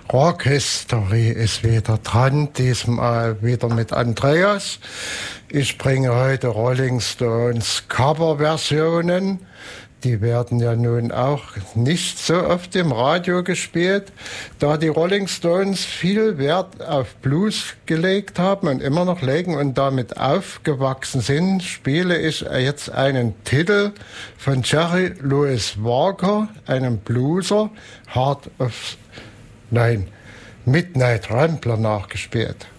Rock History ist wieder dran, diesmal wieder mit Andreas. Ich bringe heute Rolling Stones Coverversionen. Die werden ja nun auch nicht so oft im Radio gespielt. Da die Rolling Stones viel Wert auf Blues gelegt haben und immer noch legen und damit aufgewachsen sind, spiele ich jetzt einen Titel von Jerry Louis Walker, einem Blueser, Midnight Rambler nachgespielt.